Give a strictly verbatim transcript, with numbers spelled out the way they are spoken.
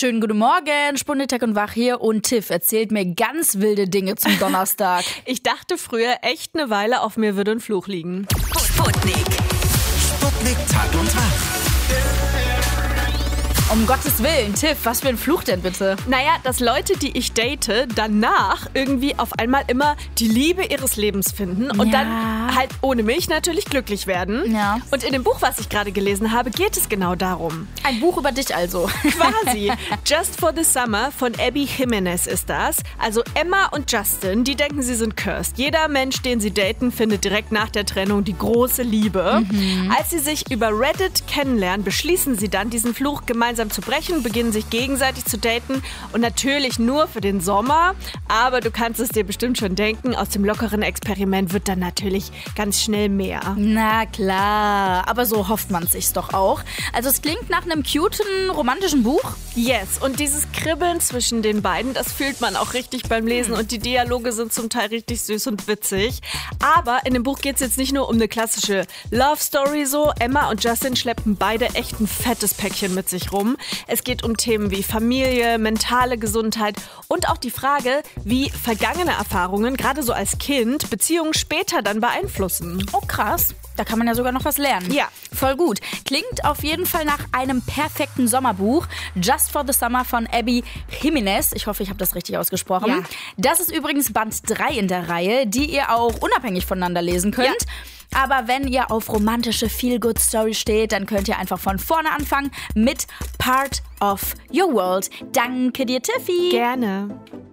Schönen guten Morgen, Spundetech und Wach hier und Tiff erzählt mir ganz wilde Dinge zum Donnerstag. Ich dachte früher echt eine Weile, auf mir würde ein Fluch liegen. Sputnik. Sputnik Tag und Wach. Um Gottes Willen, Tiff, was für ein Fluch denn bitte? Naja, dass Leute, die ich date, danach irgendwie auf einmal immer die Liebe ihres Lebens finden und Ja. dann halt ohne mich natürlich glücklich werden. Ja. Und in dem Buch, was ich gerade gelesen habe, geht es genau darum. Ein Buch über dich also. Quasi. Just for the Summer von Abby Jimenez ist das. Also Emma und Justin, die denken, sie sind cursed. Jeder Mensch, den sie daten, findet direkt nach der Trennung die große Liebe. Mhm. Als sie sich über Reddit kennenlernen, beschließen sie dann, diesen Fluch gemeinsam zu brechen, beginnen sich gegenseitig zu daten und natürlich nur für den Sommer. Aber du kannst es dir bestimmt schon denken, aus dem lockeren Experiment wird dann natürlich ganz schnell mehr. Na klar, aber so hofft man sich's doch auch. Also es klingt nach einem cuten, romantischen Buch. Yes, und dieses Kribbeln zwischen den beiden, das fühlt man auch richtig beim Lesen und die Dialoge sind zum Teil richtig süß und witzig. Aber in dem Buch geht es jetzt nicht nur um eine klassische Love Story so. Emma und Justin schleppen beide echt ein fettes Päckchen mit sich rum. Es geht um Themen wie Familie, mentale Gesundheit und auch die Frage, wie vergangene Erfahrungen, gerade so als Kind, Beziehungen später dann beeinflussen. Oh krass, da kann man ja sogar noch was lernen. Ja. Voll gut. Klingt auf jeden Fall nach einem perfekten Sommerbuch. Just for the Summer von Abby Jimenez. Ich hoffe, ich habe das richtig ausgesprochen. Ja. Das ist übrigens Band drei in der Reihe, die ihr auch unabhängig voneinander lesen könnt. Ja. Aber wenn ihr auf romantische Feel-Good-Story steht, dann könnt ihr einfach von vorne anfangen mit Part of Your World. Danke dir, Tiffy. Gerne.